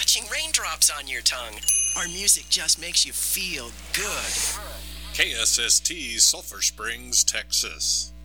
catching raindrops on your tongue. Our music just makes you feel good. KSST, Sulphur Springs, Texas.